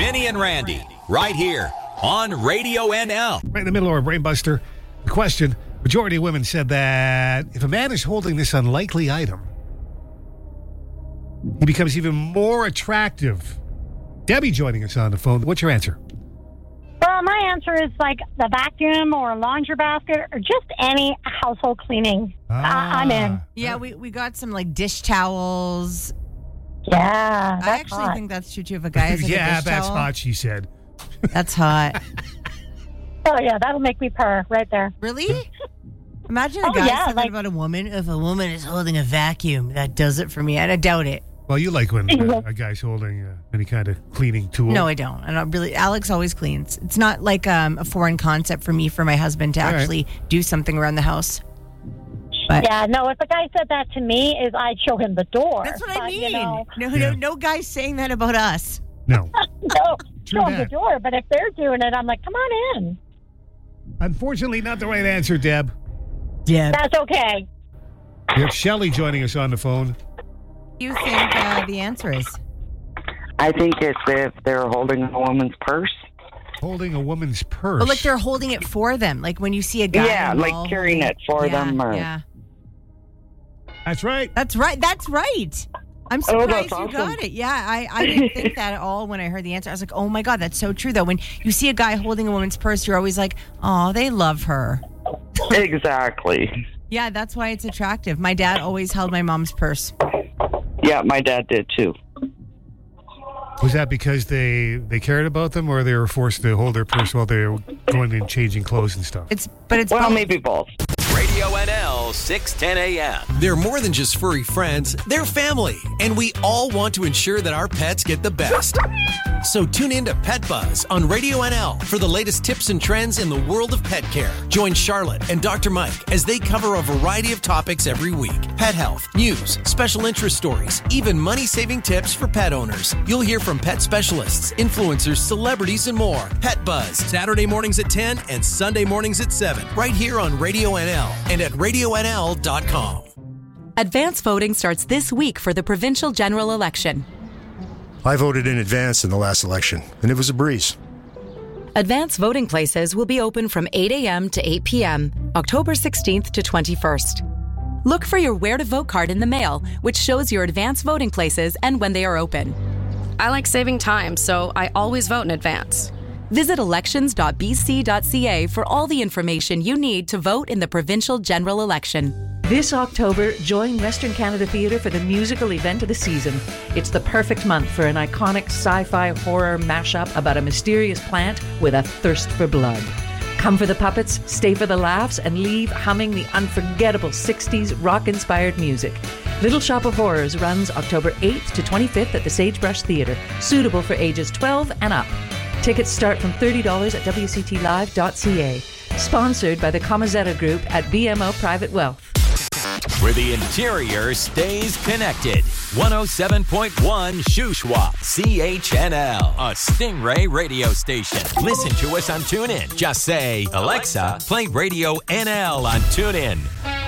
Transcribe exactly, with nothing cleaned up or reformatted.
Kenny and Randy, right here on Radio N L. Right in the middle of our Brainbuster. The question, majority of women said that if a man is holding this unlikely item, he becomes even more attractive. Debbie joining us on the phone. What's your answer? Well, my answer is like the vacuum or a laundry basket or just any household cleaning. Ah. I- I'm in. Yeah, we, we got some like dish towels. Yeah, that's I actually hot. think that's true too. If a guy has like yeah, a dish that's towel, hot, she said. that's hot. Oh, yeah, that'll make me purr right there. Really? Imagine a Oh, guy yeah, said that like- about a woman. If a woman is holding a vacuum, that does it for me. I, I doubt it. Well, you like when uh, a guy's holding uh, any kind of cleaning tool. No, I don't. I don't really. Alex always cleans. It's not like um, a foreign concept for me, for my husband to All right. actually do something around the house. But Yeah, no, if a guy said that to me, is I'd show him the door. that's what I But, mean. You know, No, Yeah. no, no guy's saying that about us. No. no, True show him the that. door. But if they're doing it, I'm like, come on in. Unfortunately, not the right answer, Deb. Yeah. That's okay. We have Shelley joining us on the phone. You think uh, the answer is? I think it's if they're holding a woman's purse. Holding a woman's purse. But like they're holding it for them. Like when you see a guy. Yeah, in the like mall carrying holding- it for yeah, them or- Yeah, That's right. that's right. That's right. I'm Oh, surprised that's you awesome. got it. Yeah, I, I didn't think that at all when I heard the answer. I was like, oh my God, that's so true though. When you see a guy holding a woman's purse, you're always like, oh, they love her. Exactly. Yeah, that's why it's attractive. My dad always held my mom's purse. Yeah, my dad did too. Was that because they, they cared about them or they were forced to hold their purse while they were going and changing clothes and stuff? It's but it's Well, both. maybe both. Radio N L, six ten a.m. They're more than just furry friends, they're family, and we all want to ensure that our pets get the best. So tune in to Pet Buzz on Radio N L for the latest tips and trends in the world of pet care. Join Charlotte and Doctor Mike as they cover a variety of topics every week. Pet health, news, special interest stories, even money-saving tips for pet owners. You'll hear from pet specialists, influencers, celebrities, and more. Pet Buzz, Saturday mornings at ten and Sunday mornings at seven, right here on Radio N L and at radio n l dot com. Advance voting starts this week for the provincial general election. I voted in advance in the last election, and it was a breeze. Advance voting places will be open from eight a.m. to eight p.m., October sixteenth to twenty-first. Look for your Where to Vote card in the mail, which shows your advance voting places and when they are open. I like saving time, so I always vote in advance. Visit elections dot b c dot c a for all the information you need to vote in the provincial general election. This October, join Western Canada Theatre for the musical event of the season. It's the perfect month for an iconic sci-fi horror mashup about a mysterious plant with a thirst for blood. Come for the puppets, stay for the laughs, and leave humming the unforgettable sixties rock-inspired music. Little Shop of Horrors runs October eighth to twenty-fifth at the Sagebrush Theatre, suitable for ages twelve and up. Tickets start from thirty dollars at w c t live dot c a. Sponsored by the Comazetta Group at B M O Private Wealth. Where the interior stays connected. one oh seven point one Shuswap, C H N L, a Stingray radio station. Listen to us on TuneIn. Just say, Alexa, play Radio N L on TuneIn.